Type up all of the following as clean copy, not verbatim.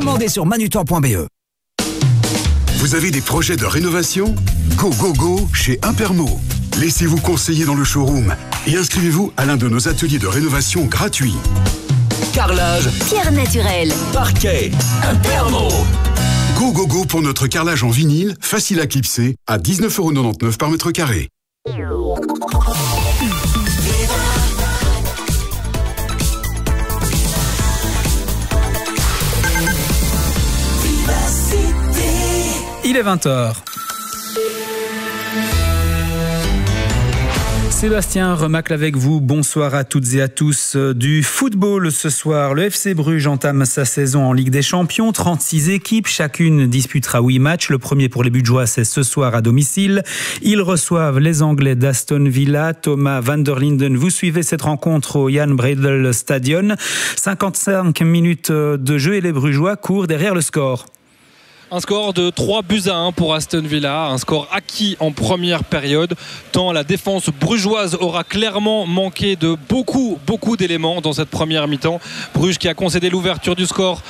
Commandez sur manutan.be. Vous avez des projets de rénovation ? Go, go, go chez Impermo. Laissez-vous conseiller dans le showroom et inscrivez-vous à l'un de nos ateliers de rénovation gratuits. Carrelage, pierre naturelle, parquet, Impermo. Go, go, go pour notre carrelage en vinyle, facile à clipser, à 19,99 € par mètre carré. Il est 20h. Sébastien Remacle avec vous. Bonsoir à toutes et à tous. Du football ce soir, le FC Bruges entame sa saison en Ligue des Champions. 36 équipes, chacune disputera 8 matchs. Le premier pour les Budgeois, c'est ce soir à domicile. Ils reçoivent les Anglais d'Aston Villa. Thomas van der Linden, vous suivez cette rencontre au Jan Breidel Stadion. 55 minutes de jeu et les Brugeois courent derrière le score. Un score de 3-1 pour Aston Villa, un score acquis en première période, tant la défense brugeoise aura clairement manqué de beaucoup d'éléments dans cette première mi-temps. Bruges qui a concédé l'ouverture du score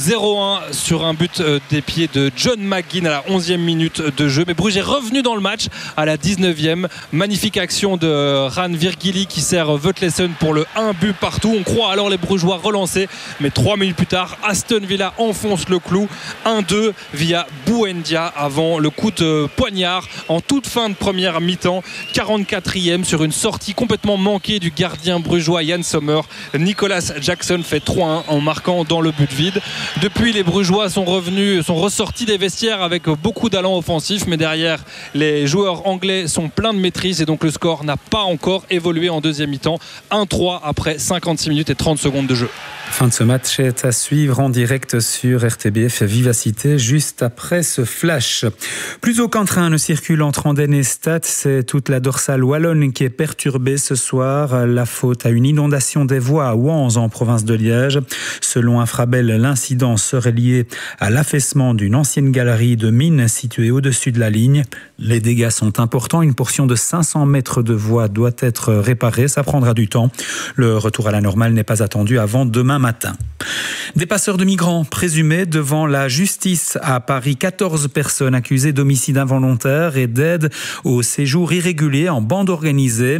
0-1 sur un but des pieds de John McGinn à la 11e minute de jeu. Mais Bruges est revenu dans le match à la 19e. Magnifique action de Ran Virgili qui sert Veutlesen pour le 1 but partout. On croit alors les Brugeois relancer, mais 3 minutes plus tard, Aston Villa enfonce le clou. 1-2 via Buendia avant le coup de poignard en toute fin de première mi-temps. 44e sur une sortie complètement manquée du gardien brugeois Jan Sommer. Nicolas Jackson fait 3-1 en marquant dans le but vide. Depuis, les Brugeois sont ressortis des vestiaires avec beaucoup d'allant offensif, mais derrière, les joueurs anglais sont pleins de maîtrise et donc le score n'a pas encore évolué en deuxième mi-temps. 1-3 après 56 minutes et 30 secondes de jeu. Fin de ce match est à suivre en direct sur RTBF Vivacité juste après ce flash. Plus aucun train ne circule entre Andenne et Stade. C'est toute la dorsale wallonne qui est perturbée ce soir. La faute à une inondation des voies à Wans en province de Liège. Selon Infrabel, l'incident serait lié à l'affaissement d'une ancienne galerie de mines située au-dessus de la ligne. Les dégâts sont importants. Une portion de 500 mètres de voie doit être réparée. Ça prendra du temps. Le retour à la normale n'est pas attendu avant demain matin. Des passeurs de migrants présumés devant la justice à Paris. 14 personnes accusées d'homicide involontaire et d'aide au séjour irrégulier en bande organisée.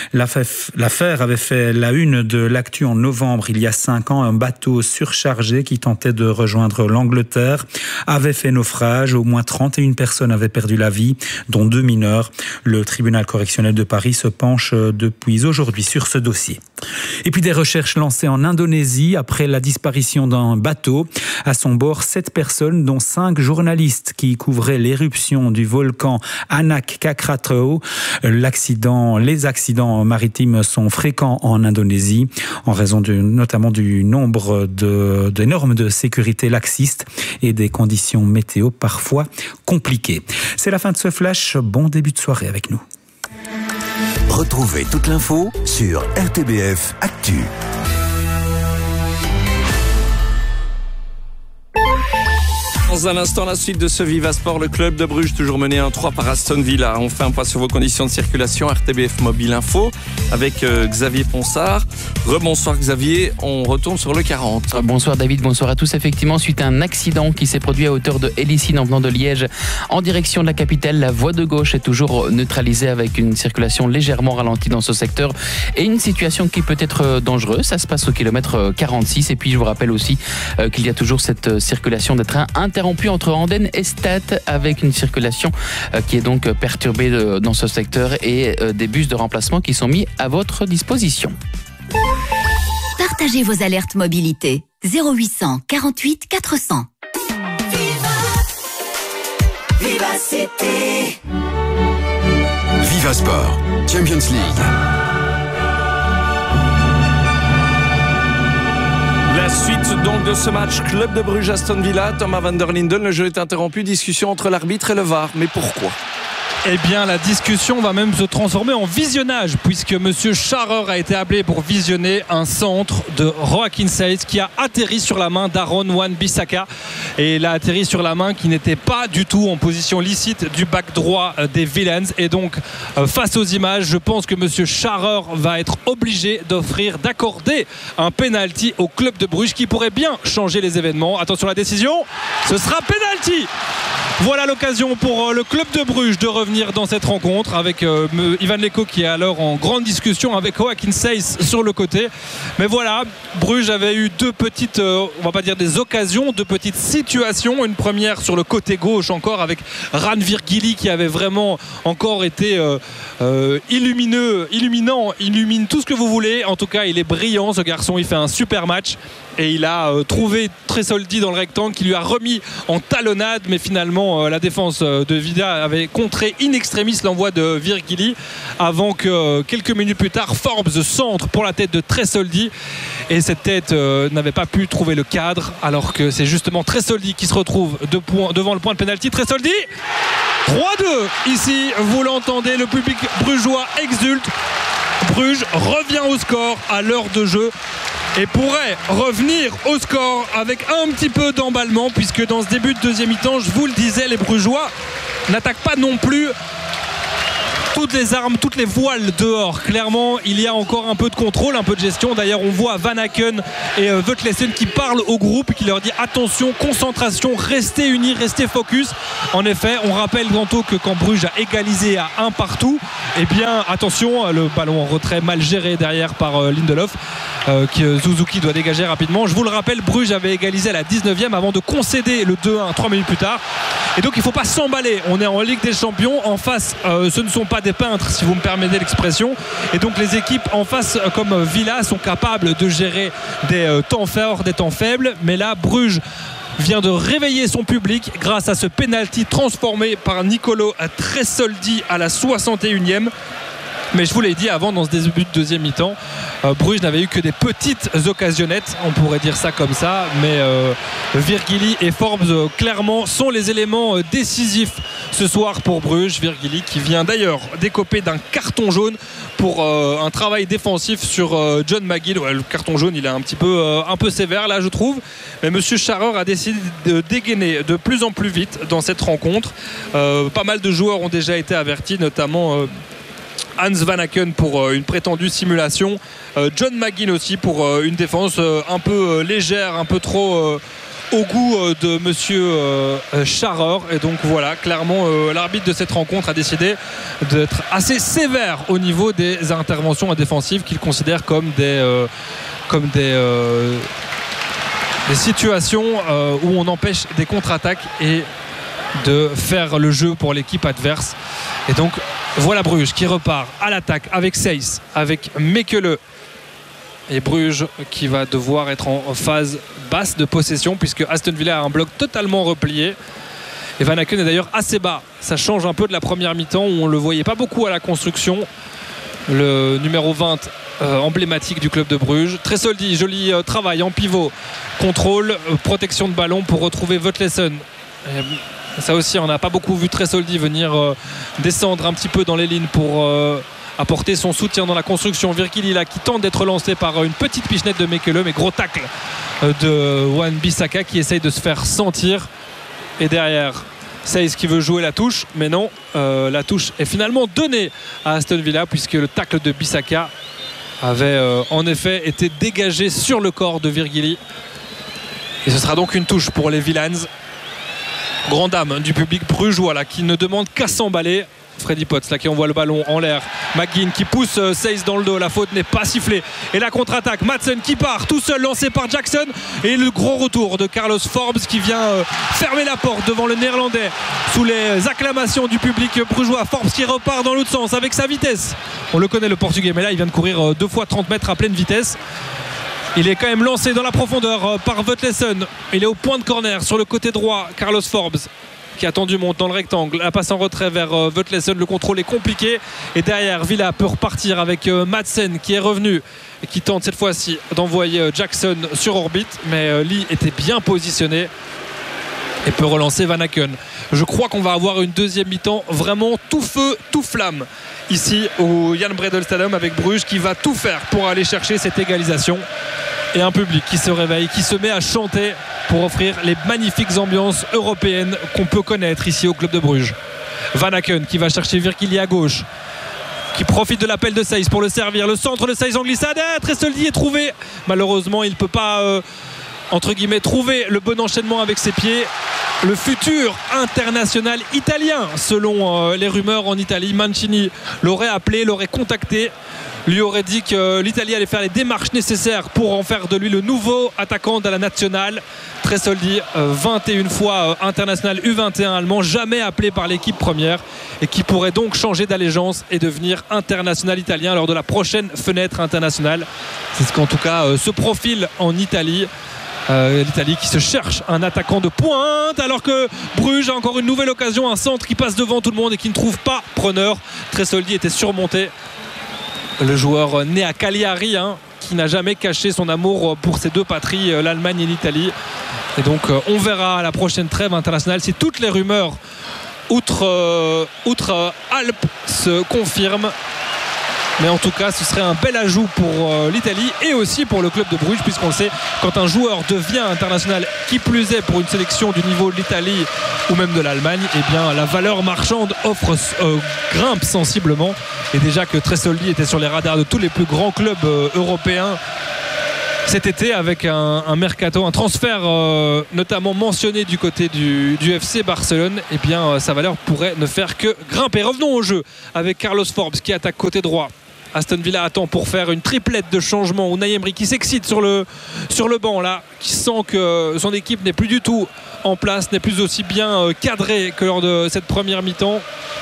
L'affaire avait fait la une de l'actu en novembre il y a 5 ans. Un bateau surchargé qui tentait de rejoindre l'Angleterre avait fait naufrage. Au moins 31 personnes avaient perdu la vie, dont 2 mineurs. Le tribunal correctionnel de Paris se penche depuis aujourd'hui sur ce dossier. Et puis des recherches lancées en Indonésie après la disparition d'un bateau. À son bord, 7 personnes, dont 5 journalistes qui couvraient l'éruption du volcan Anak Krakatau. Les accidents maritimes sont fréquents en Indonésie en raison notamment du nombre de normes de sécurité laxistes et des conditions météo parfois compliquées. C'est la fin de ce flash. Bon début de soirée avec nous. Retrouvez toute l'info sur RTBF Actu. Dans un instant, la suite de ce Viva Sport, le club de Bruges, toujours mené 1-3 par Aston Villa. On fait un point sur vos conditions de circulation, RTBF Mobile Info, avec Xavier Ponsard. Rebonsoir Xavier, on retourne sur le 40. Bonsoir David, bonsoir à tous. Effectivement, suite à un accident qui s'est produit à hauteur de Hélicine en venant de Liège, en direction de la capitale, la voie de gauche est toujours neutralisée avec une circulation légèrement ralentie dans ce secteur et une situation qui peut être dangereuse. Ça se passe au kilomètre 46 et puis je vous rappelle aussi qu'il y a toujours cette circulation des trains interrompue entre Andenne et Stade avec une circulation qui est donc perturbée dans ce secteur et des bus de remplacement qui sont mis à votre disposition. Partagez vos alertes mobilité. 0800 48 400. Vivacité. Viva Sport, Champions League. La suite donc de ce match, club de Bruges Aston Villa, Thomas van der Linden, le jeu est interrompu, discussion entre l'arbitre et le VAR, mais pourquoi ? Eh bien, la discussion va même se transformer en visionnage puisque Monsieur Scharrer a été appelé pour visionner un centre de Joachim Seitz qui a atterri sur la main d'Aaron Wan-Bissaka. et il a atterri sur la main qui n'était pas du tout en position licite du back droit des Villains. Et donc face aux images, je pense que monsieur Scharrer va être obligé d'accorder un penalty au club de Bruges qui pourrait bien changer les événements. Attention à la décision, ce sera penalty. Voilà l'occasion pour le club de Bruges de revenir dans cette rencontre avec Ivan Leko qui est alors en grande discussion avec Joachim Seyss sur le côté. Mais voilà, Bruges avait eu deux petites, on va pas dire des occasions, deux petites situations. Une première sur le côté gauche encore avec Ran Virgili qui avait vraiment encore été illuminant, illumine tout ce que vous voulez. En tout cas, il est brillant ce garçon, il fait un super match. Et il a trouvé Tresoldi dans le rectangle qui lui a remis en talonnade, mais finalement la défense de Vida avait contré in extremis l'envoi de Virgili avant que quelques minutes plus tard Forbes centre pour la tête de Tresoldi et cette tête n'avait pas pu trouver le cadre alors que c'est justement Tresoldi qui se retrouve devant le point de pénalty. Tresoldi 3-2 ici, vous l'entendez, le public brugeois exulte. Bruges revient au score à l'heure de jeu et pourrait revenir au score avec un petit peu d'emballement puisque dans ce début de deuxième mi-temps, je vous le disais, les Brugeois n'attaquent pas non plus toutes les armes, toutes les voiles dehors. Clairement, il y a encore un peu de contrôle, un peu de gestion. D'ailleurs, on voit Van Aken et Veutlesen qui parlent au groupe, qui leur dit attention, concentration, restez unis, restez focus. En effet, on rappelle tantôt que quand Bruges a égalisé à 1 partout, eh bien, attention, le ballon en retrait mal géré derrière par Lindelof, que Suzuki doit dégager rapidement. Je vous le rappelle, Bruges avait égalisé à la 19e avant de concéder le 2-1 3 minutes plus tard. Et donc, il ne faut pas s'emballer. On est en Ligue des Champions. En face, ce ne sont pas des peintres, si vous me permettez l'expression, et donc les équipes en face comme Villa sont capables de gérer des temps forts, des temps faibles, mais là Bruges vient de réveiller son public grâce à ce penalty transformé par Nicolo Tresoldi à la 61e. Mais je vous l'ai dit avant, dans ce début de deuxième mi-temps, Bruges n'avait eu que des petites occasionnettes, on pourrait dire ça comme ça, mais Virgili et Forbes clairement sont les éléments décisifs ce soir pour Bruges. Virgili qui vient d'ailleurs d'écoper d'un carton jaune pour un travail défensif sur John McGill. Ouais, le carton jaune, il est un peu sévère là, je trouve, mais monsieur Scharrer a décidé de dégainer de plus en plus vite dans cette rencontre. Pas mal de joueurs ont déjà été avertis, notamment Hans Van Aken pour une prétendue simulation, John McGinn aussi pour une défense un peu légère, un peu trop au goût de monsieur Scharrer. Et donc voilà, clairement l'arbitre de cette rencontre a décidé d'être assez sévère au niveau des interventions défensives qu'il considère comme des situations où on empêche des contre-attaques et de faire le jeu pour l'équipe adverse. Et donc voilà Bruges qui repart à l'attaque avec Seyss, avec Mekele, et Bruges qui va devoir être en phase basse de possession puisque Aston Villa a un bloc totalement replié et Van Aken est d'ailleurs assez bas. Ça change un peu de la première mi-temps où on ne le voyait pas beaucoup à la construction, le numéro 20 emblématique du club de Bruges. Tresoldi, joli travail en pivot, contrôle, protection de ballon pour retrouver Veutlesen. Ça aussi, on n'a pas beaucoup vu Tresoldi venir descendre un petit peu dans les lignes pour apporter son soutien dans la construction. Virgili là qui tente d'être lancé par une petite pichenette de Mekele, mais gros tacle de Wan-Bissaka qui essaye de se faire sentir. Et derrière, Seyss qui veut jouer la touche, mais non, la touche est finalement donnée à Aston Villa puisque le tacle de Bissaka avait en effet été dégagé sur le corps de Virgili. Et ce sera donc une touche pour les Villains. Grande dame du public brugeois là, qui ne demande qu'à s'emballer. Freddy Potts là qui envoie le ballon en l'air. McGinn qui pousse Seyss dans le dos. La faute n'est pas sifflée. Et la contre-attaque. Madsen qui part tout seul, lancé par Jackson. Et le gros retour de Carlos Forbes qui vient fermer la porte devant le Néerlandais sous les acclamations du public brugeois. Forbes qui repart dans l'autre sens avec sa vitesse. On le connaît le Portugais, mais là il vient de courir 2 fois 30 mètres à pleine vitesse. Il est quand même lancé dans la profondeur par Veutlesen. Il est au point de corner sur le côté droit. Carlos Forbes qui a tendu monte dans le rectangle. La passe en retrait vers Veutlesen. Le contrôle est compliqué. Et derrière, Villa peut repartir avec Madsen qui est revenu et qui tente cette fois-ci d'envoyer Jackson sur orbite. Mais Lee était bien positionné et peut relancer Van Aken. Je crois qu'on va avoir une deuxième mi-temps vraiment tout feu, tout flamme ici au Jan Bredel Stadium avec Bruges qui va tout faire pour aller chercher cette égalisation et un public qui se réveille, qui se met à chanter pour offrir les magnifiques ambiances européennes qu'on peut connaître ici au Club de Bruges. Van Aken qui va chercher Virgili à gauche, qui profite de l'appel de Saiz pour le servir. Le centre de Saiz en glissade. Tresoldi est trouvé. Malheureusement, il ne peut pas, entre guillemets, trouver le bon enchaînement avec ses pieds. Le futur international italien, selon les rumeurs en Italie, Mancini l'aurait appelé, l'aurait contacté, lui aurait dit que l'Italie allait faire les démarches nécessaires pour en faire de lui le nouveau attaquant de la nationale. Tresoldi, 21 fois international U21 allemand, jamais appelé par l'équipe première, et qui pourrait donc changer d'allégeance et devenir international italien lors de la prochaine fenêtre internationale. C'est ce qu'en tout cas se profile en Italie. L'Italie qui se cherche un attaquant de pointe, alors que Bruges a encore une nouvelle occasion, un centre qui passe devant tout le monde et qui ne trouve pas preneur. Tresoldi était surmonté, le joueur né à Cagliari, qui n'a jamais caché son amour pour ces deux patries, l'Allemagne et l'Italie. Et donc on verra à la prochaine trêve internationale si toutes les rumeurs outre Alpes se confirment. Mais en tout cas, ce serait un bel ajout pour l'Italie et aussi pour le club de Bruges, puisqu'on le sait, quand un joueur devient international, qui plus est pour une sélection du niveau de l'Italie ou même de l'Allemagne, eh bien la valeur marchande grimpe sensiblement. Et déjà que Tresoldi était sur les radars de tous les plus grands clubs européens cet été, avec un mercato, un transfert notamment mentionné du côté du FC Barcelone, eh bien sa valeur pourrait ne faire que grimper. Revenons au jeu avec Carlos Forbes qui attaque côté droit. Aston Villa attend pour faire une triplette de changements. Unai Emery qui s'excite sur le banc là, qui sent que son équipe n'est plus du tout en place, n'est plus aussi bien cadrée que lors de cette première mi-temps.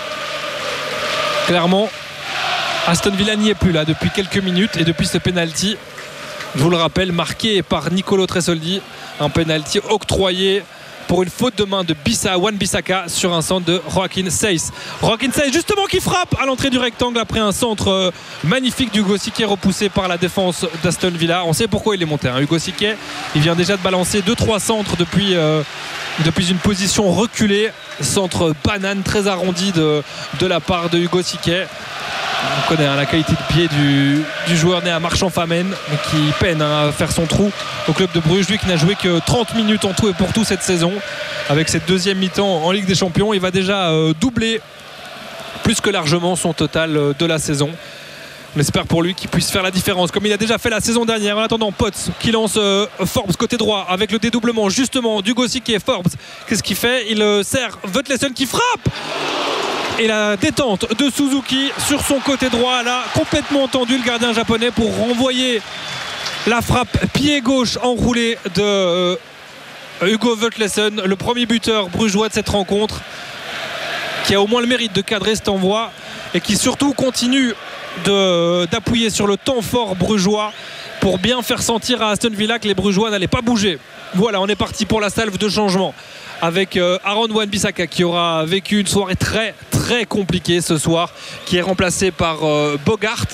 Clairement, Aston Villa n'y est plus là depuis quelques minutes, et depuis ce penalty, je vous le rappelle, marqué par Nicolo Tresoldi, un penalty octroyé pour une faute de main de Wan-Bissaka sur un centre de Joaquin Saiz. Joaquin Saiz justement qui frappe à l'entrée du rectangle après un centre magnifique d'Hugo Siquet repoussé par la défense d'Aston Villa. On sait pourquoi il est monté, Hugo Siquet, il vient déjà de balancer 2-3 centres depuis une position reculée. Centre banane très arrondi de la part de Hugo Siquet. On connaît la qualité de pied du joueur né à Marchand-Famenne, mais qui peine à faire son trou au club de Bruges. Lui qui n'a joué que 30 minutes en tout et pour tout cette saison. Avec cette deuxième mi-temps en Ligue des Champions, il va déjà doubler plus que largement son total de la saison. On espère pour lui qu'il puisse faire la différence comme il a déjà fait la saison dernière. En attendant, Potts qui lance Forbes côté droit avec le dédoublement justement d'Hugo Siquet. Forbes, qu'est-ce qu'il fait? Il sert Vetlesen qui frappe, et la détente de Suzuki sur son côté droit là, complètement entendu le gardien japonais pour renvoyer la frappe pied gauche enroulé de Hugo Vetlesen, le premier buteur brugeois de cette rencontre, qui a au moins le mérite de cadrer cet envoi et qui surtout continue d'appuyer sur le temps fort brugeois pour bien faire sentir à Aston Villa que les Brugeois n'allaient pas bouger. Voilà, on est parti pour la salve de changement avec Aaron Wan-Bissaka qui aura vécu une soirée très très compliquée ce soir, qui est remplacé par Bogart.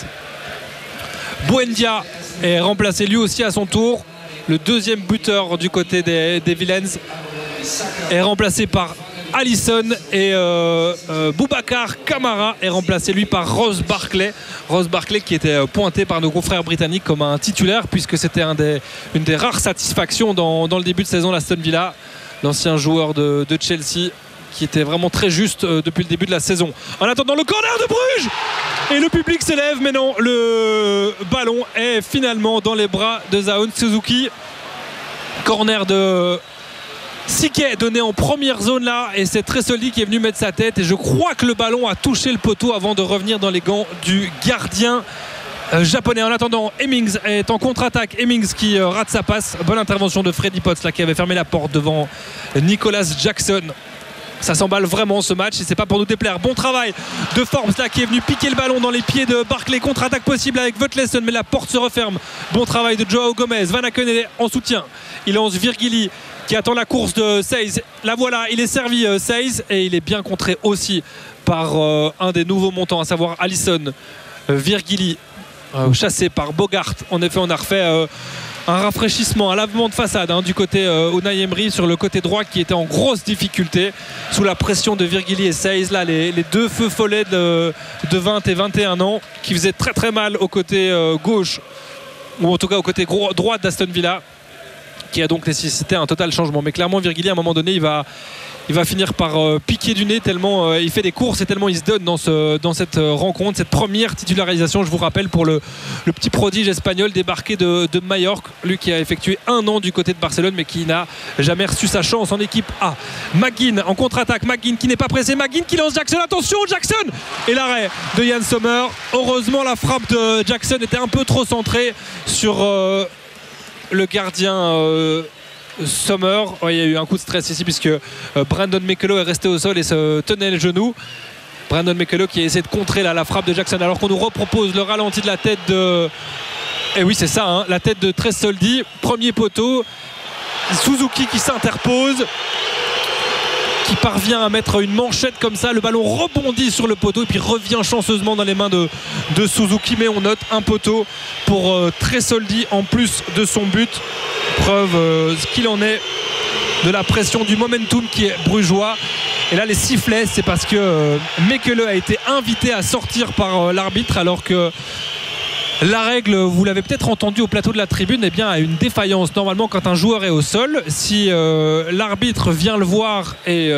Buendia est remplacé lui aussi à son tour. Le deuxième buteur du côté des Villains est remplacé par Alisson, et Boubacar Kamara est remplacé lui par Ross Barkley. Ross Barkley qui était pointé par nos confrères britanniques comme un titulaire, puisque c'était une des rares satisfactions dans le début de saison d'Aston Villa, l'ancien joueur de Chelsea, qui était vraiment très juste depuis le début de la saison. En attendant, le corner de Bruges, et le public s'élève, mais non, le ballon est finalement dans les bras de Zaon Suzuki. Corner de Siquet donné en première zone là, et c'est Tresoldi qui est venu mettre sa tête, et je crois que le ballon a touché le poteau avant de revenir dans les gants du gardien japonais. En attendant, Hemmings est en contre-attaque. Hemmings qui rate sa passe. Bonne intervention de Freddy Potts là, qui avait fermé la porte devant Nicolas Jackson. Ça s'emballe vraiment ce match, et c'est pas pour nous déplaire. Bon travail de Forbes là, qui est venu piquer le ballon dans les pieds de Barkley. Contre-attaque possible avec Vetlesen, mais la porte se referme. Bon travail de Joao Gomez. Van Aken est en soutien, il lance Virgili qui attend la course de Saiz. La voilà, il est servi Saiz, et il est bien contré aussi par un des nouveaux montants, à savoir Alisson. Virgili chassé par Bogart. En effet, on a refait un rafraîchissement, un lavement de façade du côté Unai Emery sur le côté droit, qui était en grosse difficulté sous la pression de Virgili et Saiz là, les deux feux follets de 20 et 21 ans, qui faisaient très très mal au côté gauche, ou en tout cas au côté droit d'Aston Villa. qui a donc nécessité un total changement. Mais clairement, Virgili, à un moment donné, il va finir par piquer du nez tellement il fait des courses et tellement il se donne dans cette rencontre, cette première titularisation, je vous rappelle, pour le petit prodige espagnol débarqué de Majorque, lui qui a effectué 1 an du côté de Barcelone mais qui n'a jamais reçu sa chance en équipe A. McGinn en contre-attaque, McGinn qui n'est pas pressé, McGinn qui lance Jackson, attention Jackson, et l'arrêt de Yann Sommer. Heureusement la frappe de Jackson était un peu trop centrée sur le gardien Sommer. Il y a eu un coup de stress ici puisque Brandon McCullough est resté au sol et se tenait le genou. Brandon McCullough qui a essayé de contrer la frappe de Jackson, alors qu'on nous repropose le ralenti de la tête de... Et oui, c'est ça, hein, la tête de Tresoldi, premier poteau. Suzuki qui s'interpose, qui parvient à mettre une manchette comme ça, le ballon rebondit sur le poteau et puis revient chanceusement dans les mains de Suzuki, mais on note un poteau pour Tresoldi en plus de son but. Preuve ce qu'il en est de la pression, du momentum qui est brugeois. Et là les sifflets, c'est parce que McCullough a été invité à sortir par l'arbitre, alors que la règle, vous l'avez peut-être entendu au plateau de la tribune, eh bien, a une défaillance. Normalement, quand un joueur est au sol, si l'arbitre vient le voir et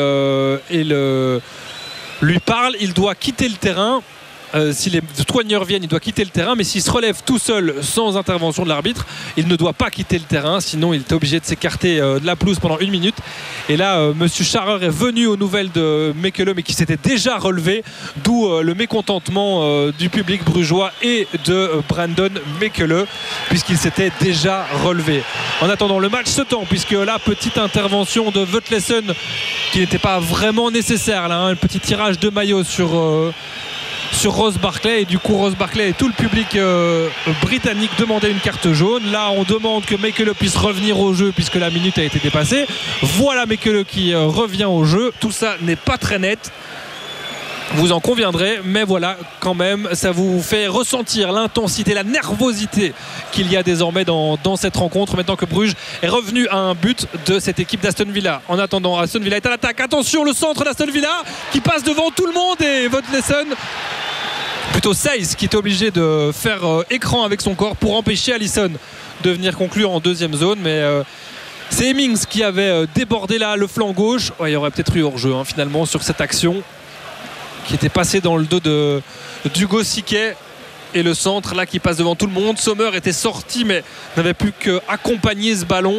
lui parle, il doit quitter le terrain. Si les soigneurs viennent, il doit quitter le terrain, mais s'il se relève tout seul sans intervention de l'arbitre, il ne doit pas quitter le terrain, sinon il est obligé de s'écarter de la pelouse pendant 1 minute. Et là, monsieur Scharrer est venu aux nouvelles de McCullough, mais qui s'était déjà relevé, d'où le mécontentement du public brugeois et de Brandon McCullough, puisqu'il s'était déjà relevé. En attendant, le match se tend, puisque là, petite intervention de Vetlesen qui n'était pas vraiment nécessaire, là, hein, un petit tirage de maillot sur Ross Barkley, et du coup Ross Barkley et tout le public britannique demandaient une carte jaune. Là on demande que McCullough puisse revenir au jeu puisque la minute a été dépassée. Voilà McCullough qui revient au jeu. Tout ça n'est pas très net, vous en conviendrez, mais voilà, quand même ça vous fait ressentir l'intensité, la nervosité qu'il y a désormais dans cette rencontre, maintenant que Bruges est revenu à un but de cette équipe d'Aston Villa. En attendant, Aston Villa est à l'attaque, attention, le centre d'Aston Villa qui passe devant tout le monde, et Vetlesen, plutôt Saïs, qui est obligé de faire écran avec son corps pour empêcher Alisson de venir conclure en deuxième zone. Mais c'est Hemmings qui avait débordé là le flanc gauche. Il y aurait peut-être eu hors-jeu finalement sur cette action qui était passée dans le dos d'Hugo Siquet. Et le centre là qui passe devant tout le monde. Sommer était sorti mais n'avait plus qu'accompagner ce ballon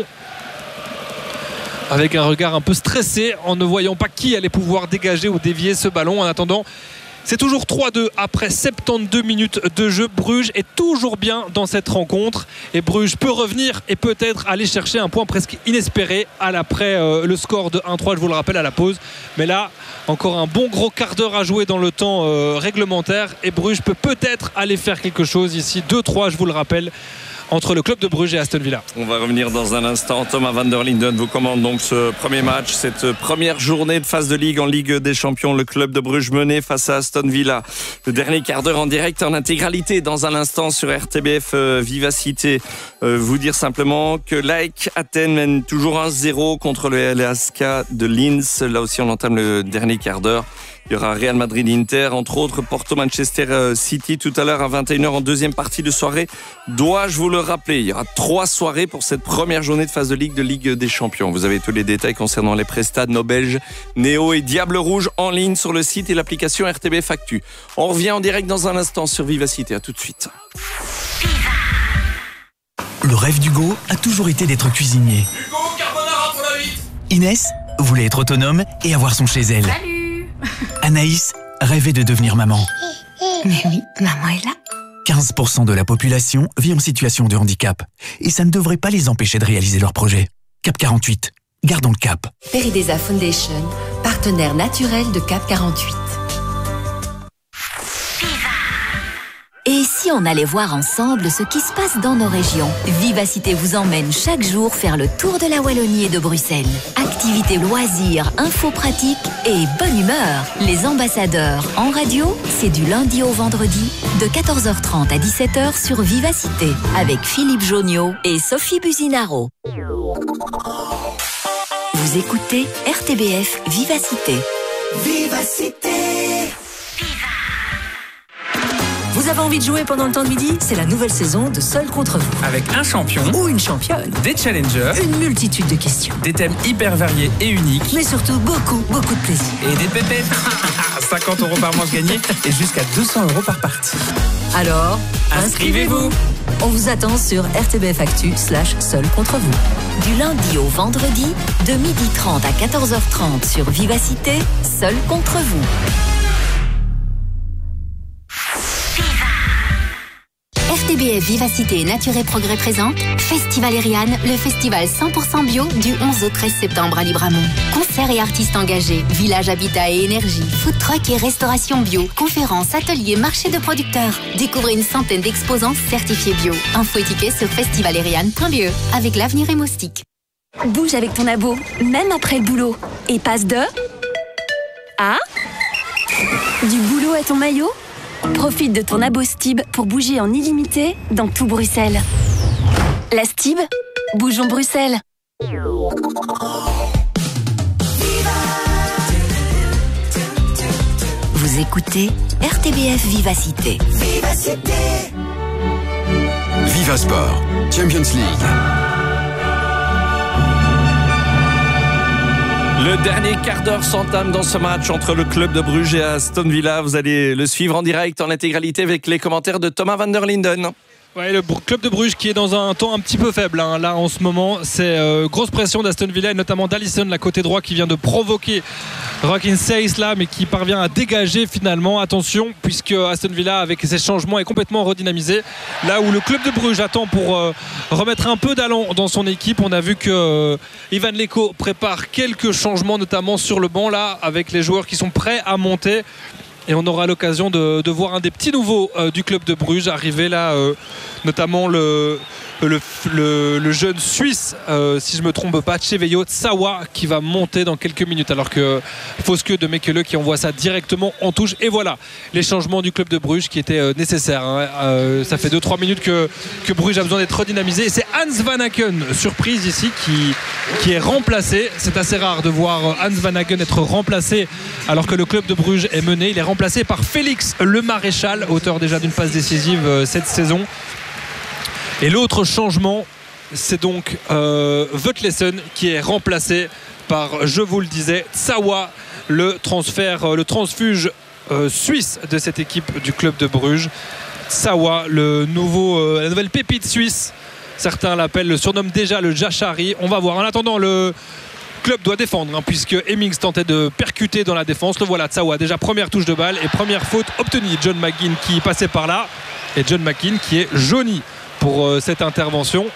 avec un regard un peu stressé en ne voyant pas qui allait pouvoir dégager ou dévier ce ballon. En attendant, c'est toujours 3-2 après 72 minutes de jeu. Bruges est toujours bien dans cette rencontre et Bruges peut revenir et peut-être aller chercher un point presque inespéré après le score de 1-3, je vous le rappelle, à la pause. Mais là, encore un bon gros quart d'heure à jouer dans le temps réglementaire et Bruges peut peut-être aller faire quelque chose ici. 2-3, je vous le rappelle, entre le club de Bruges et Aston Villa. On va revenir dans un instant. Thomas van der Linden vous commande donc ce premier match, cette première journée de phase de Ligue en Ligue des Champions. Le club de Bruges mené face à Aston Villa. Le dernier quart d'heure en direct en intégralité dans un instant sur RTBF Vivacité. Vous dire simplement que l'AEK Athènes mène toujours 1-0 contre le LASK de Linz. Là aussi on entame le dernier quart d'heure. Il y aura Real Madrid-Inter, entre autres Porto-Manchester City tout à l'heure à 21h en deuxième partie de soirée. Dois-je vous le rappeler, il y aura 3 soirées pour cette première journée de phase de Ligue des Champions. Vous avez tous les détails concernant les prestats de nos Belges, Néo et Diable Rouge en ligne sur le site et l'application RTBF Actu. On revient en direct dans un instant sur Vivacité. À tout de suite. Le rêve d'Hugo a toujours été d'être cuisinier. Hugo, carbonara pour la 8. Inès voulait être autonome et avoir son chez elle. Salut. Anaïs rêvait de devenir maman. Mais oui, maman est là. 15% de la population vit en situation de handicap. Et ça ne devrait pas les empêcher de réaliser leurs projets. Cap 48. Gardons le cap. Peridesa Foundation, partenaire naturel de Cap 48. Et si on allait voir ensemble ce qui se passe dans nos régions? Vivacité vous emmène chaque jour faire le tour de la Wallonie et de Bruxelles. Activités, loisirs, infos pratiques et bonne humeur. Les ambassadeurs en radio, c'est du lundi au vendredi de 14h30 à 17h sur Vivacité avec Philippe Joniot et Sophie Buzinaro. Vous écoutez RTBF Vivacité. Vivacité. Vous Vous avez envie de jouer pendant le temps de midi? C'est la nouvelle saison de Seul contre vous. Avec un champion ou une championne, des challengers, une multitude de questions, des thèmes hyper variés et uniques, mais surtout beaucoup de plaisir. Et des pépettes. 50 € par manche gagnée et jusqu'à 200 € par partie. Alors, inscrivez-vous. On vous attend sur RTBF Actu/Seul contre vous. Du lundi au vendredi, de 12h30 à 14h30 sur Vivacité, Seul contre vous. RTBF Vivacité et Nature et Progrès présente Festival Eriane, le festival 100% bio du 11 au 13 septembre à Libramont. Concerts et artistes engagés, village habitat et énergie, food truck et restauration bio, conférences, ateliers, marchés de producteurs. Découvrez une centaine d'exposants certifiés bio. Info et tickets sur festivaleriane.be avec l'avenir et Moustique. Bouge avec ton abo, même après le boulot. Et passe de... à... du boulot à ton maillot. Profite de ton abo Stib pour bouger en illimité dans tout Bruxelles. La Stib, bougeons Bruxelles. Vous écoutez RTBF Vivacité. Viva Sport, Champions League. Le dernier quart d'heure s'entame dans ce match entre le club de Bruges et Aston Villa. Vous allez le suivre en direct, en intégralité, avec les commentaires de Thomas van der Linden. Ouais, le club de Bruges qui est dans un temps un petit peu faible là en ce moment. C'est grosse pression d'Aston Villa et notamment d'Alisson, la côté droit, qui vient de provoquer Rockin Seis là, mais qui parvient à dégager finalement. Attention, puisque Aston Villa avec ses changements est complètement redynamisé. Là où le club de Bruges attend pour remettre un peu d'allant dans son équipe. On a vu que Ivan Leko prépare quelques changements, notamment sur le banc là, avec les joueurs qui sont prêts à monter. Et on aura l'occasion de voir un des petits nouveaux du club de Bruges arriver là, notamment le jeune Suisse, si je ne me trompe pas, Cheveyo Tsawa, qui va monter dans quelques minutes, alors que Fosque de Mekele qui envoie ça directement en touche. Et voilà les changements du club de Bruges qui étaient nécessaires. Ça fait 2-3 minutes que Bruges a besoin d'être redynamisé. Et c'est Hans Van Aken, surprise ici, qui est remplacé. C'est assez rare de voir Hans Van Aken être remplacé alors que le club de Bruges est mené. Il est remplacé par Félix Le Maréchal, auteur déjà d'une passe décisive cette saison. Et l'autre changement, c'est donc Veutlesen qui est remplacé par, je vous le disais, Tsawa, le transfuge suisse de cette équipe du club de Bruges. Tsawa, la nouvelle pépite suisse, certains l'appellent, le surnomment déjà le Jachari. On va voir. En attendant, le club doit défendre, puisque Hemmings tentait de percuter dans la défense. Le voilà, Tsawa, déjà première touche de balle et première faute obtenue. John McGinn qui passait par là, et John McGinn qui est jauni pour cette intervention.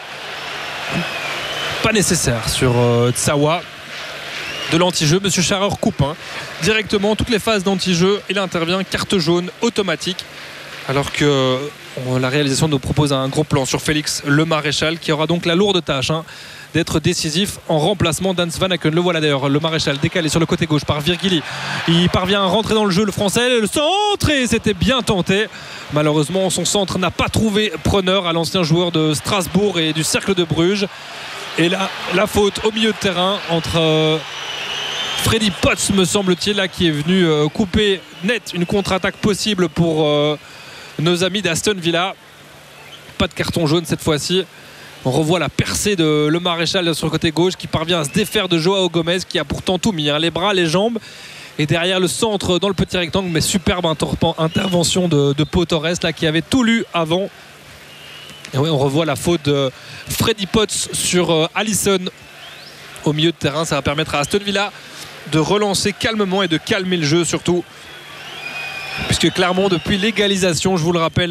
Pas nécessaire sur Tsawa. De l'anti-jeu, monsieur Scharrer coupe directement toutes les phases d'anti-jeu. Il intervient, carte jaune automatique, alors que la réalisation nous propose un gros plan sur Félix Le Maréchal, qui aura donc la lourde tâche d'être décisif en remplacement d'Hans Van Aken. Le voilà d'ailleurs, Le Maréchal décalé sur le côté gauche par Virgili. Il parvient à rentrer dans le jeu, le français, le centre, et c'était bien tenté. Malheureusement, son centre n'a pas trouvé preneur à l'ancien joueur de Strasbourg et du Cercle de Bruges. Et là, la faute au milieu de terrain entre Freddy Potts, me semble-t-il, là, qui est venu couper net une contre-attaque possible pour nos amis d'Aston Villa. Pas de carton jaune cette fois-ci. On revoit la percée de Le Maréchal sur le côté gauche, qui parvient à se défaire de Joao Gomez, qui a pourtant tout mis, les bras, les jambes. Et derrière le centre, dans le petit rectangle, mais superbe intervention de Pau Torres là, qui avait tout lu avant. Et oui, on revoit la faute de Freddy Potts sur Alisson au milieu de terrain. Ça va permettre à Aston Villa de relancer calmement et de calmer le jeu surtout, puisque clairement depuis l'égalisation, je vous le rappelle,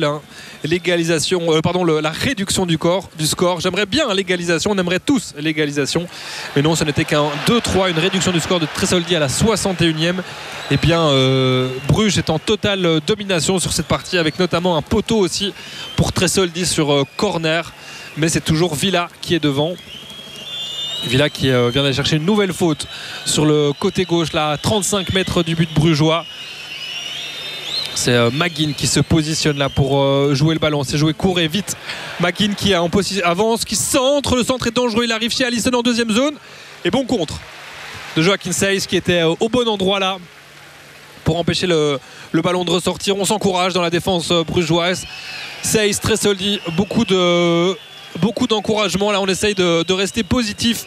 la réduction du score, j'aimerais bien l'égalisation, on aimerait tous l'égalisation, mais non, ce n'était qu'un 2-3, une réduction du score de Tresoldi à la 61e. Et bien Bruges est en totale domination sur cette partie, avec notamment un poteau aussi pour Tresoldi sur corner, mais c'est toujours Villa qui est devant. Villa qui vient d'aller chercher une nouvelle faute sur le côté gauche, là, à 35 mètres du but brugeois. C'est McGinn qui se positionne là pour jouer le ballon. C'est joué court et vite. McGinn qui est en position, avance, qui centre. Le centre est dangereux. Il arrive chez Alisson en deuxième zone. Et bon contre de Joaquin Seis qui était au bon endroit là pour empêcher le ballon de ressortir. On s'encourage dans la défense brugeoise. Seyss, Tresoldi, beaucoup d'encouragement. Là, on essaye de rester positif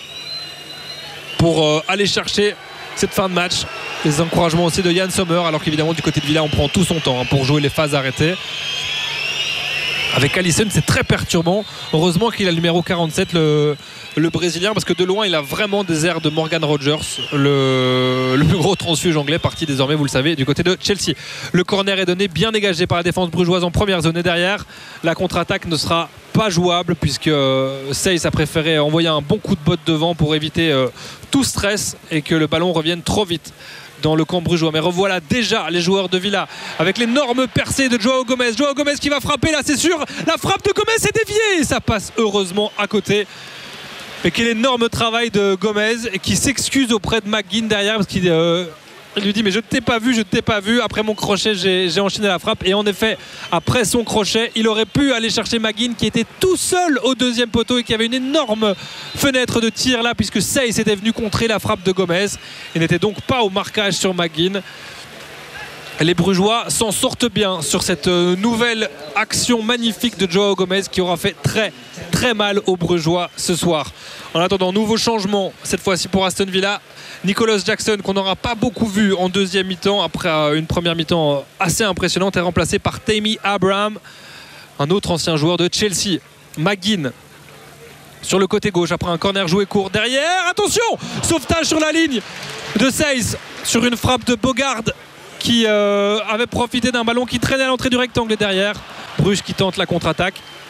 pour aller chercher cette fin de match. Les encouragements aussi de Yann Sommer, alors qu'évidemment du côté de Villa on prend tout son temps pour jouer les phases arrêtées. Avec Alisson, c'est très perturbant. Heureusement qu'il a le numéro 47, le Brésilien, parce que de loin il a vraiment des airs de Morgan Rogers, le plus gros transfuge anglais, parti désormais, vous le savez, du côté de Chelsea. Le corner est donné, bien dégagé par la défense brugeoise en première zone, et derrière la contre-attaque ne sera pas jouable, puisque Seyss a préféré envoyer un bon coup de botte devant pour éviter tout stress et que le ballon revienne trop vite dans le camp brugeois. Mais revoilà déjà les joueurs de Villa avec l'énorme percée de Joao Gomez. Joao Gomez qui va frapper là, c'est sûr. La frappe de Gomez est déviée et ça passe heureusement à côté. Et quel énorme travail de Gomez, et qui s'excuse auprès de McGinn derrière, parce qu'il lui dit mais je ne t'ai pas vu, après mon crochet j'ai enchaîné la frappe. Et en effet, après son crochet, il aurait pu aller chercher McGinn qui était tout seul au deuxième poteau et qui avait une énorme fenêtre de tir là, puisque Seyss était venu contrer la frappe de Gomez et n'était donc pas au marquage sur McGinn. Les Brugeois s'en sortent bien sur cette nouvelle action magnifique de Joao Gomez, qui aura fait très très mal aux Brugeois ce soir. En attendant, nouveau changement cette fois-ci pour Aston Villa. Nicholas Jackson, qu'on n'aura pas beaucoup vu en deuxième mi-temps après une première mi-temps assez impressionnante, est remplacé par Tammy Abraham, un autre ancien joueur de Chelsea. McGinn sur le côté gauche après un corner joué court derrière. Attention, sauvetage sur la ligne de Seyss sur une frappe de Bogard qui avait profité d'un ballon qui traînait à l'entrée du rectangle, et derrière Bruges qui tente la contre-attaque.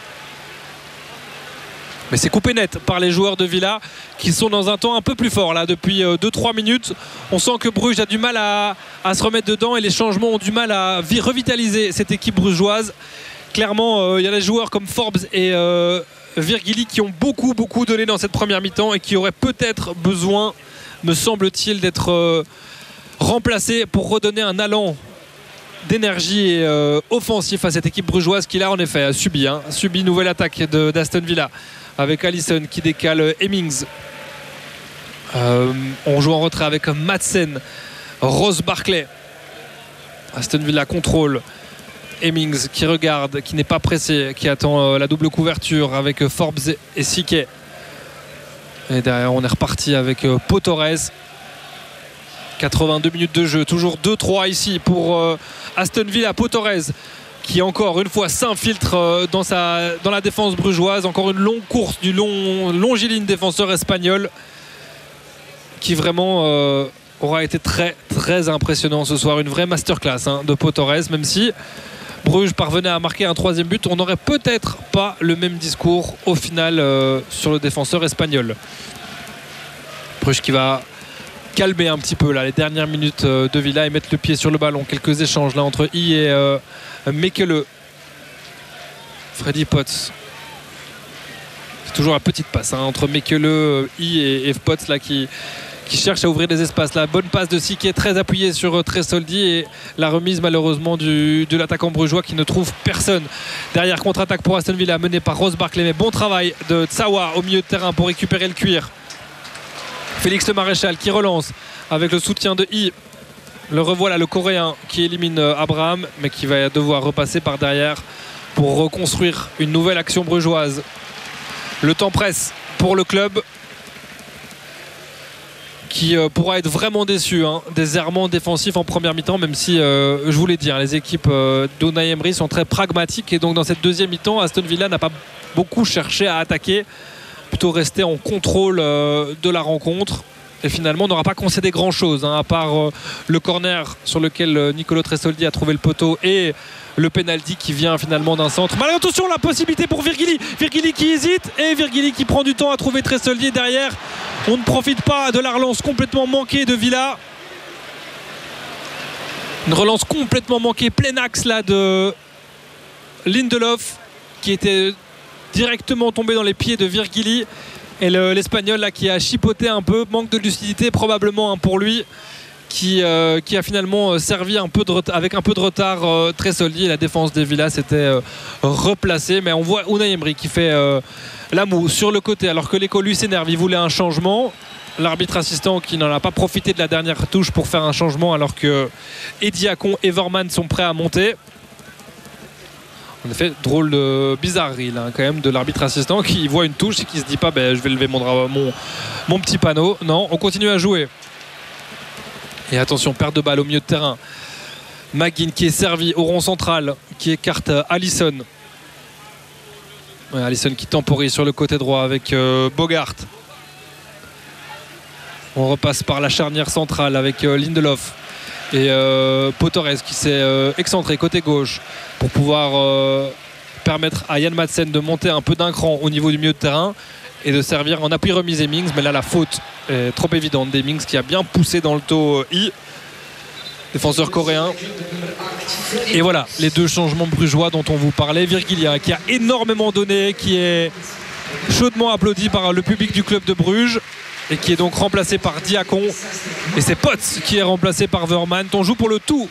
Mais c'est coupé net par les joueurs de Villa, qui sont dans un temps un peu plus fort là depuis 2-3 minutes. On sent que Bruges a du mal à se remettre dedans, et les changements ont du mal à revitaliser cette équipe brugeoise. Clairement, il y a des joueurs comme Forbes et Virgili qui ont beaucoup donné dans cette première mi-temps et qui auraient peut-être besoin, me semble-t-il, d'être remplacés pour redonner un allant d'énergie et offensif à cette équipe brugeoise, qui là en effet a subi nouvelle attaque d'Aston Villa avec Alisson qui décale Hemmings. On joue en retrait avec Madsen, Ross Barkley. Aston Villa contrôle. Hemmings qui regarde, qui n'est pas pressé, qui attend la double couverture avec Forbes et Sique. Et derrière on est reparti avec Pau Torres. 82 minutes de jeu, toujours 2-3 ici pour Aston Villa. Pau Torres qui encore une fois s'infiltre dans la défense brugeoise. Encore une longue course du longiligne défenseur espagnol qui vraiment aura été très très impressionnant ce soir. Une vraie masterclass de Pau Torres, même si Bruges parvenait à marquer un troisième but, on n'aurait peut-être pas le même discours au final sur le défenseur espagnol. Bruges qui va calmer un petit peu là les dernières minutes de Villa et mettre le pied sur le ballon. Quelques échanges là entre I et Mekele. Freddy Potts. C'est toujours la petite passe entre Mekele, I et Potts là qui cherche à ouvrir des espaces. La bonne passe de Sique, très appuyée sur Tresoldi, et la remise malheureusement de l'attaquant brugeois qui ne trouve personne. Derrière, contre-attaque pour Aston Villa menée par Ross Barkley, mais bon travail de Tsawa au milieu de terrain pour récupérer le cuir. Félix Le Maréchal qui relance avec le soutien de I. Le revoilà, le Coréen qui élimine Abraham, mais qui va devoir repasser par derrière pour reconstruire une nouvelle action brugeoise. Le temps presse pour le club qui pourra être vraiment déçu des errements défensifs en première mi-temps, même si je vous l'ai dit, les équipes d'Unai Emery sont très pragmatiques, et donc dans cette deuxième mi-temps, Aston Villa n'a pas beaucoup cherché à attaquer, plutôt rester en contrôle de la rencontre, et finalement n'aura pas concédé grand chose à part le corner sur lequel Nicolo Tresoldi a trouvé le poteau et le penalty qui vient finalement d'un centre. Mais attention, la possibilité pour Virgili qui hésite, et Virgili qui prend du temps à trouver Tresoldi. Derrière, on ne profite pas de la relance complètement manquée de Villa. Une relance complètement manquée, plein axe là de Lindelof qui était directement tombé dans les pieds de Virgili, et l'Espagnol là qui a chipoté un peu, manque de lucidité probablement pour lui, qui a finalement servi avec un peu de retard Tresoldi, et la défense des Villas s'était replacée. Mais on voit Unai Emery qui fait la moue sur le côté, alors que l'écho lui s'énerve, il voulait un changement. l'arbitre assistant qui n'en a pas profité de la dernière touche pour faire un changement alors que Diacon et Vermaat sont prêts à monter. En effet, drôle de bizarrerie là, quand même de l'arbitre assistant qui voit une touche et qui se dit pas je vais lever mon petit panneau. Non, on continue à jouer. Et attention, perte de balle au milieu de terrain. McGinn qui est servi au rond central, qui écarte Alisson. Ouais, Alisson qui temporise sur le côté droit avec Bogart. On repasse par la charnière centrale avec Lindelof et Potores qui s'est excentré côté gauche pour pouvoir permettre à Jan Madsen de monter un peu d'un cran au niveau du milieu de terrain et de servir en appui remise Hemmings. Mais là la faute est trop évidente d'Hemmings qui a bien poussé dans le taux défenseur coréen. Et voilà les deux changements brugeois dont on vous parlait. Virgilia qui a énormément donné, qui est chaudement applaudi par le public du club de Bruges et qui est donc remplacé par Diacon, et c'est Potts qui est remplacé par Vermaat. On joue pour le tout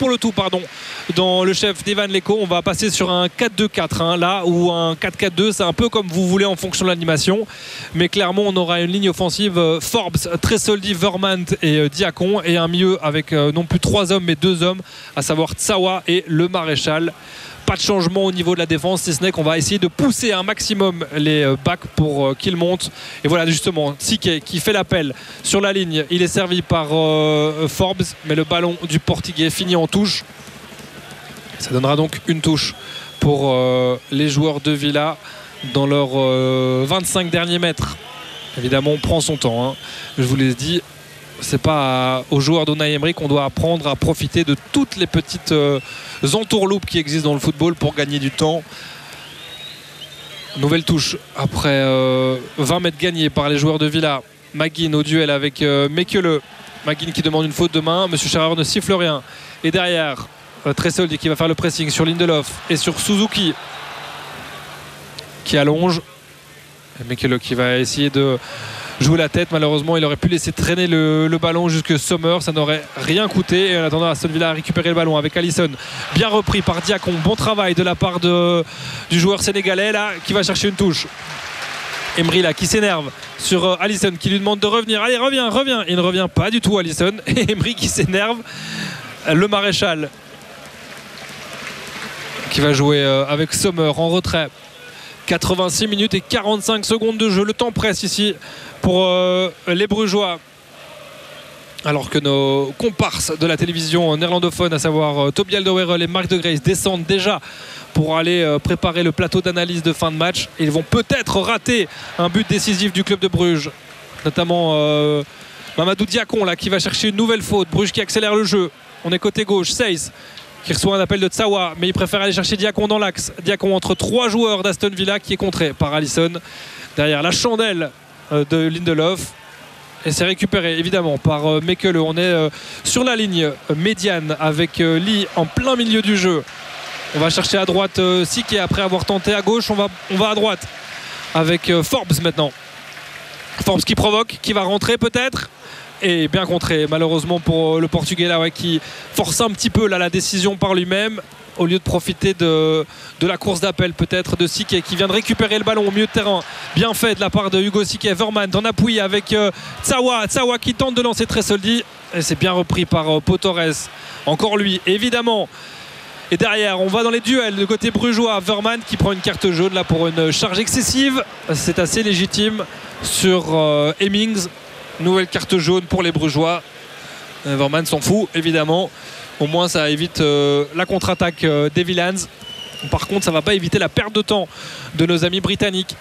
dans le chef d'Evan Leko. On va passer sur un 4-2-4 là, ou un 4-4-2, c'est un peu comme vous voulez en fonction de l'animation, mais clairement on aura une ligne offensive Forbes, Tresoldi, Vermaat et Diacon, et un milieu avec non plus 3 hommes mais 2 hommes, à savoir Tsawa et le Maréchal. Pas de changement au niveau de la défense, si ce n'est qu'on va essayer de pousser un maximum les backs pour qu'ils montent. Et voilà justement Sique qui fait l'appel sur la ligne. Il est servi par Forbes, mais le ballon du Portugais finit en touche. Ça donnera donc une touche pour les joueurs de Villa dans leurs 25 derniers mètres. Évidemment on prend son temps, hein. Je vous l'ai dit, c'est pas aux joueurs d'Unai Emery qu'on doit apprendre à profiter de toutes les petites entourloupes qui existent dans le football pour gagner du temps. Nouvelle touche après 20 mètres gagnés par les joueurs de Villa. McGinn au duel avec Mekele. McGinn qui demande une faute de main. Monsieur Scharer ne siffle rien. Et derrière, Tresoldi qui va faire le pressing sur Lindelof et sur Suzuki qui allonge. Mekele qui va essayer de jouer la tête. Malheureusement il aurait pu laisser traîner le ballon jusque Sommer, ça n'aurait rien coûté. Et en attendant, Aston Villa a récupéré le ballon avec Alisson, bien repris par Diacon. Bon travail de la part du joueur sénégalais là, qui va chercher une touche. Emery là qui s'énerve sur Alisson qui lui demande de revenir. Allez, reviens. Il ne revient pas du tout, Alisson. Et Emery qui s'énerve. Le Maréchal qui va jouer avec Sommer en retrait. 86 minutes et 45 secondes de jeu. Le temps presse ici pour les Brugeois. Alors que nos comparses de la télévision néerlandophone, à savoir Toby Alderweireld et Mark de Grace, descendent déjà pour aller préparer le plateau d'analyse de fin de match. Ils vont peut-être rater un but décisif du club de Bruges, notamment Mamadou Diacon là, qui va chercher une nouvelle faute. Bruges qui accélère le jeu. On est côté gauche. Seyss qui reçoit un appel de Tsawa, mais il préfère aller chercher Diacon dans l'axe. Diacon entre 3 joueurs d'Aston Villa qui est contré par Alisson. Derrière la chandelle de Lindelof. Et c'est récupéré évidemment par Mekele. On est sur la ligne médiane avec Lee en plein milieu du jeu. On va chercher à droite Sique après avoir tenté à gauche. On va à droite avec Forbes maintenant. Forbes qui provoque, qui va rentrer peut-être. Et bien contré malheureusement pour le Portugais là, ouais, qui force un petit peu là, la décision par lui-même au lieu de profiter de la course d'appel peut-être de Sique qui vient de récupérer le ballon au milieu de terrain. Bien fait de la part de Hugo Sique. Vermaat en appui avec Tsawa qui tente de lancer Tresoldi et c'est bien repris par Potores. Encore lui évidemment. Et derrière on va dans les duels de côté brugeois. Vermaat qui prend une carte jaune là pour une charge excessive. C'est assez légitime sur Hemmings. Nouvelle carte jaune pour les Brugeois. Vermaat s'en fout évidemment. Au moins ça évite la contre-attaque des Villans. Par contre ça ne va pas éviter la perte de temps de nos amis britanniques.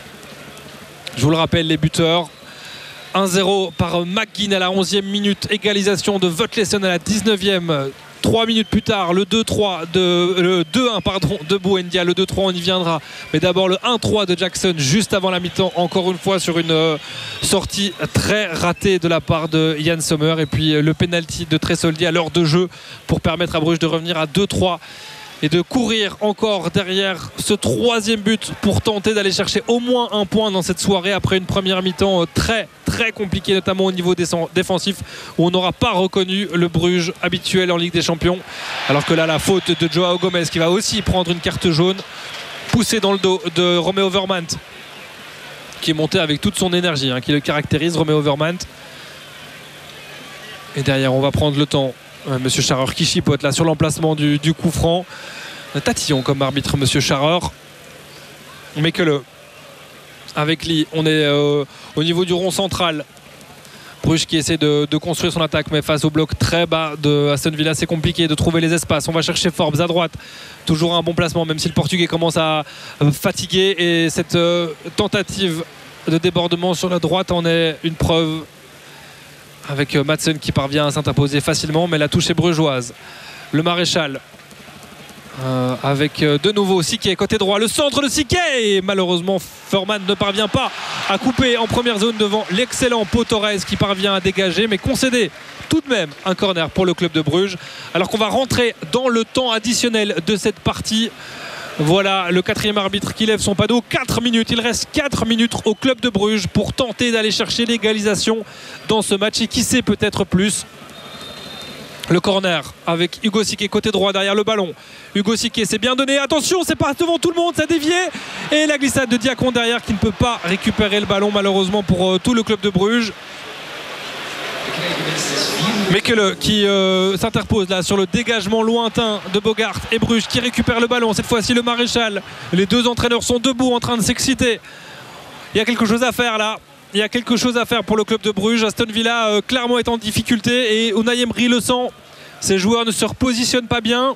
Je vous le rappelle, les buteurs 1-0 par McGinn à la 11e minute. Égalisation de Votlesen à la 19e. 3 minutes plus tard, le 2-1 de Buendia. Le 2-3 on y viendra. Mais d'abord le 1-3 de Jackson juste avant la mi-temps. Encore une fois sur une sortie très ratée de la part de Yann Sommer. Et puis le penalty de Tresoldi à l'heure de jeu pour permettre à Bruges de revenir à 2-3 et de courir encore derrière ce 3e but pour tenter d'aller chercher au moins un point dans cette soirée après une première mi-temps très très compliquée, notamment au niveau défensif où on n'aura pas reconnu le Bruges habituel en Ligue des Champions. Alors que là la faute de Joao Gomez qui va aussi prendre une carte jaune poussée dans le dos de Romeo Vermaat. qui est monté avec toute son énergie, qui le caractérise, Roméo Vermaat. Et derrière, on va prendre le temps. Monsieur Scharrer qui chipote là sur l'emplacement du coup franc. Tatillon comme arbitre, Monsieur Scharrer. Mais que le avec Lee, on est au niveau du rond central. Bruges qui essaie de construire son attaque, mais face au bloc très bas de Aston Villa, c'est compliqué de trouver les espaces. On va chercher Forbes à droite, toujours un bon placement, même si le Portugais commence à fatiguer. Et cette tentative de débordement sur la droite en est une preuve, avec Madsen qui parvient à s'interposer facilement, mais la touche est brugeoise. Le Maréchal avec de nouveau Siquet côté droit, le centre de Siquet, et malheureusement Vermaat ne parvient pas à couper en première zone devant l'excellent Pau Torres qui parvient à dégager, mais concéder tout de même un corner pour le club de Bruges, alors qu'on va rentrer dans le temps additionnel de cette partie. Voilà le 4e arbitre qui lève son panneau. 4 minutes, il reste 4 minutes au club de Bruges pour tenter d'aller chercher l'égalisation dans ce match, et qui sait, peut-être plus. Le corner avec Hugo Siquet côté droit derrière le ballon. Hugo Siquet, c'est bien donné, attention, c'est pas devant tout le monde, ça dévié, et la glissade de Diacon derrière qui ne peut pas récupérer le ballon malheureusement pour tout le club de Bruges. Mekele qui s'interpose là sur le dégagement lointain de Bogart, et Bruges qui récupère le ballon, cette fois-ci le Maréchal. Les deux entraîneurs sont debout en train de s'exciter. Il y a quelque chose à faire là. Il y a quelque chose à faire pour le club de Bruges. Aston Villa clairement est en difficulté, et Unai Emery le sent. Ses joueurs ne se repositionnent pas bien.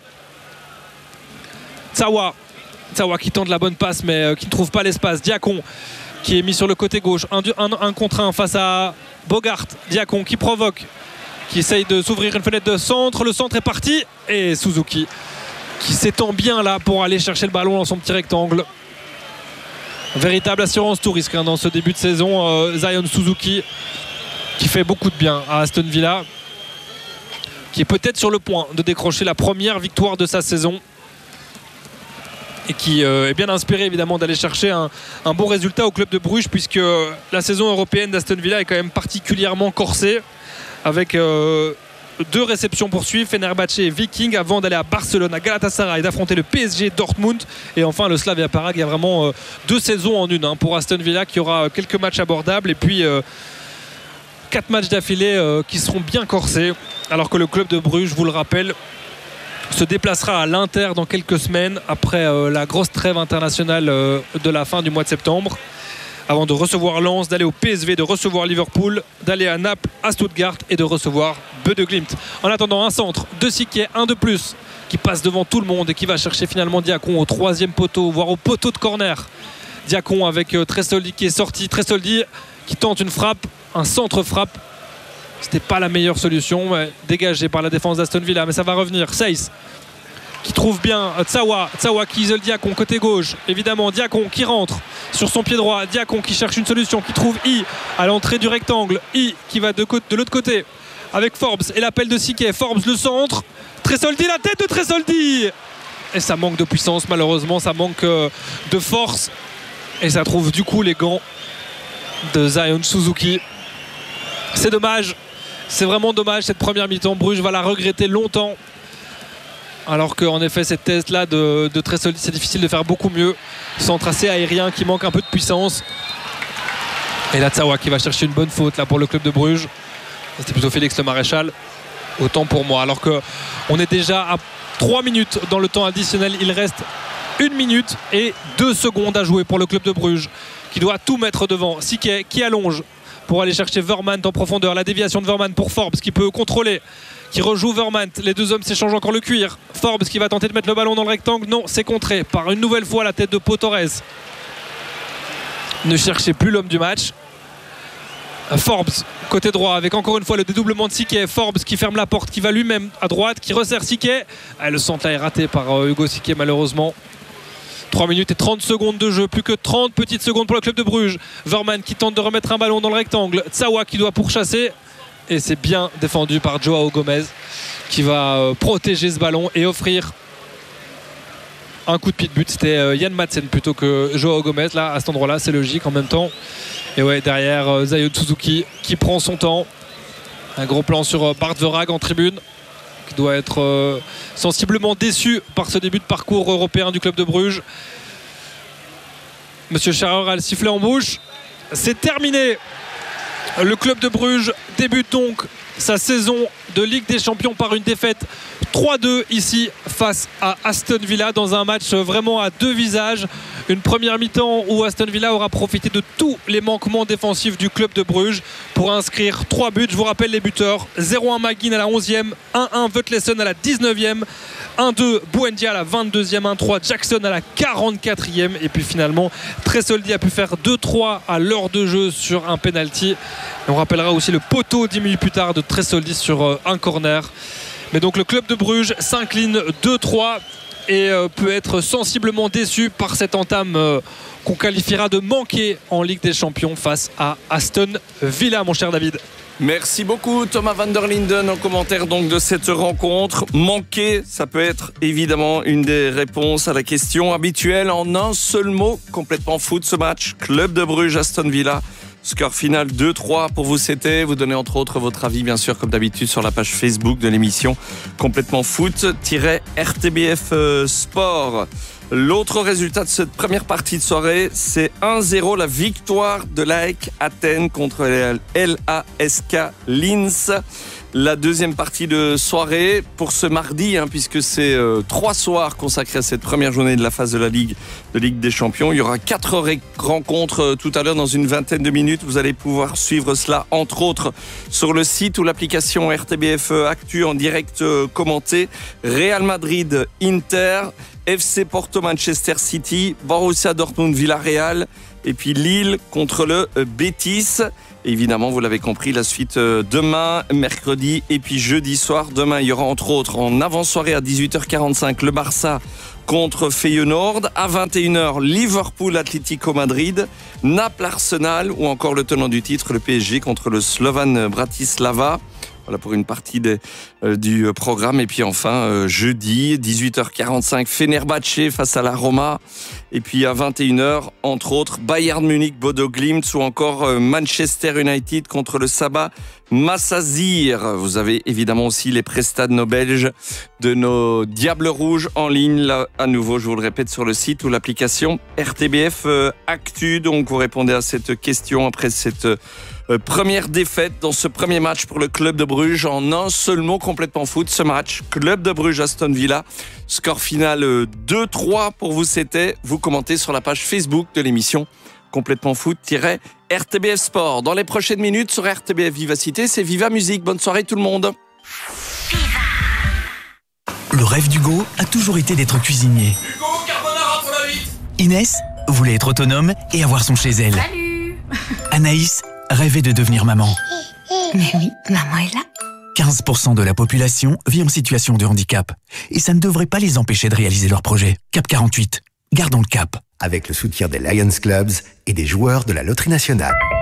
Tsawa qui tente la bonne passe, mais qui ne trouve pas l'espace. Diacon qui est mis sur le côté gauche, un contre un face à Bogart. Diacon qui provoque, qui essaye de s'ouvrir une fenêtre de centre. Le centre est parti, et Suzuki qui s'étend bien là pour aller chercher le ballon dans son petit rectangle. Véritable assurance tout risque dans ce début de saison. Zion Suzuki qui fait beaucoup de bien à Aston Villa, qui est peut-être sur le point de décrocher la première victoire de sa saison, et qui est bien inspiré évidemment d'aller chercher un bon résultat au club de Bruges, puisque la saison européenne d'Aston Villa est quand même particulièrement corsée, avec 2 réceptions pour suivre, Fenerbahçe et Viking, avant d'aller à Barcelone, à Galatasaray, d'affronter le PSG, Dortmund, et enfin le Slavia Prague. Il y a vraiment 2 saisons en une pour Aston Villa, qui aura quelques matchs abordables, et puis 4 matchs d'affilée qui seront bien corsés, alors que le club de Bruges, je vous le rappelle, se déplacera à l'Inter dans quelques semaines, après la grosse trêve internationale de la fin du mois de septembre, avant de recevoir Lens, d'aller au PSV, de recevoir Liverpool, d'aller à Naples, à Stuttgart, et de recevoir Bode Glimt. En attendant, un centre de Siquet, un de plus, qui passe devant tout le monde et qui va chercher finalement Diacon au 3e poteau, voire au poteau de corner. Diacon avec Tresoldi qui est sorti, Tresoldi qui tente une frappe, un centre frappe. C'était pas la meilleure solution, dégagé par la défense d'Aston Villa, mais ça va revenir. Seyss qui trouve bien Tsawa qui isole Diacon côté gauche, évidemment. Diacon qui rentre sur son pied droit, Diacon qui cherche une solution, qui trouve I à l'entrée du rectangle, I qui va de l'autre côté avec Forbes, et l'appel de Siquet. Forbes, le centre, Tresoldi, la tête de Tresoldi, et ça manque de puissance malheureusement, ça manque de force, et ça trouve du coup les gants de Zion Suzuki. C'est dommage, c'est vraiment dommage. Cette première mi-temps, Bruges va la regretter longtemps, alors qu'en effet cette thèse là de Tresoldi, c'est difficile de faire beaucoup mieux. Centre assez aérien qui manque un peu de puissance, et là Tsawa qui va chercher une bonne faute là pour le club de Bruges. C'était plutôt Félix le Maréchal, autant pour moi, alors qu'on est déjà à 3 minutes dans le temps additionnel. Il reste 1 minute et 2 secondes à jouer pour le club de Bruges, qui doit tout mettre devant. Siquet qui allonge pour aller chercher Vermaat en profondeur. La déviation de Vermaat pour Forbes qui peut contrôler, qui rejoue Vermaat. Les deux hommes s'échangent encore le cuir. Forbes qui va tenter de mettre le ballon dans le rectangle. Non, c'est contré par une nouvelle fois la tête de Pau Torres. Ne cherchez plus l'homme du match. Forbes côté droit avec encore une fois le dédoublement de Siquet. Forbes qui ferme la porte, qui va lui-même à droite, qui resserre Siquet. Le centre là est raté par Hugo Siquet malheureusement. 3 minutes et 30 secondes de jeu, plus que 30 petites secondes pour le club de Bruges. Vermaat qui tente de remettre un ballon dans le rectangle, Tsawa qui doit pourchasser, et c'est bien défendu par Joao Gomez qui va protéger ce ballon et offrir un coup de pied de but. C'était Yann Madsen plutôt que Joao Gomez là, à cet endroit là, c'est logique en même temps. Et ouais, derrière Zion Suzuki qui prend son temps. Un gros plan sur Bart Verhaeghe en tribune, qui doit être sensiblement déçu par ce début de parcours européen du club de Bruges. Monsieur Scharrer a le sifflet en bouche. c'est terminé. Le club de Bruges débute donc sa saison de Ligue des Champions par une défaite 3-2 ici face à Aston Villa dans un match vraiment à deux visages. Une première mi-temps où Aston Villa aura profité de tous les manquements défensifs du club de Bruges pour inscrire 3 buts. Je vous rappelle les buteurs: 0-1 McGinn à la 11e, 1-1 Vetlesen à la 19e, 1-2 Buendia à la 22e, 1-3 Jackson à la 44e. Et puis finalement, Tresoldi a pu faire 2-3 à l'heure de jeu sur un penalty. Et on rappellera aussi le poteau 10 minutes plus tard de Tresoldi sur un corner. Mais donc le club de Bruges s'incline 2-3 et peut être sensiblement déçu par cette entame qu'on qualifiera de manquée en Ligue des Champions face à Aston Villa, mon cher David. Merci beaucoup Thomas van der Linden en commentaire donc de cette rencontre. Manquer, ça peut être évidemment une des réponses à la question habituelle en un seul mot. Complètement foot ce match. Club de Bruges, Aston Villa. Score final 2-3 pour vous, c'était. Vous donnez entre autres votre avis, bien sûr, comme d'habitude, sur la page Facebook de l'émission Complètement Foot-RTBF Sport. L'autre résultat de cette première partie de soirée, c'est 1-0, la victoire de l'AEK Athènes contre LASK Linz. La deuxième partie de soirée pour ce mardi, puisque c'est 3 soirs consacrés à cette première journée de la phase de la Ligue des Champions. Il y aura 4 rencontres tout à l'heure dans une vingtaine de minutes. Vous allez pouvoir suivre cela, entre autres, sur le site ou l'application RTBF Actu en direct commenté. Real Madrid, Inter, FC Porto, Manchester City, Borussia Dortmund, Villarreal, et puis Lille contre le Betis. Évidemment, vous l'avez compris, la suite demain, mercredi et puis jeudi soir. Demain, il y aura entre autres en avant-soirée à 18h45 le Barça contre Feyenoord. À 21h, Liverpool, Atlético Madrid, Naples, Arsenal ou encore le tenant du titre, le PSG contre le Slovan Bratislava. Voilà pour une partie du programme. Et puis enfin, jeudi, 18h45, Fenerbahçe face à la Roma. Et puis à 21h, entre autres, Bayern Munich, Bodo Glimt ou encore Manchester United contre le Sabah Massazir. Vous avez évidemment aussi les prestats de nos Belges, de nos Diables Rouges en ligne. Là, à nouveau, je vous le répète, sur le site ou l'application RTBF Actu. Donc, vous répondez à cette question après cette première défaite dans ce premier match pour le club de Bruges en un seul mot. Complètement foot ce match. Club de Bruges, Aston Villa. Score final 2-3 pour vous, c'était. Vous commentez sur la page Facebook de l'émission Complètement Foot-RTBF Sport. Dans les prochaines minutes sur RTBF Vivacité, c'est Viva Musique. Bonne soirée tout le monde. Le rêve d'Hugo a toujours été d'être cuisinier. Hugo, carbonara pour la vie. Inès voulait être autonome et avoir son chez elle. Salut. Anaïs rêvait de devenir maman. Mais oui, maman est là. 15% de la population vit en situation de handicap. Et ça ne devrait pas les empêcher de réaliser leurs projets. Cap 48. Gardons le cap. Avec le soutien des Lions Clubs et des joueurs de la Loterie Nationale.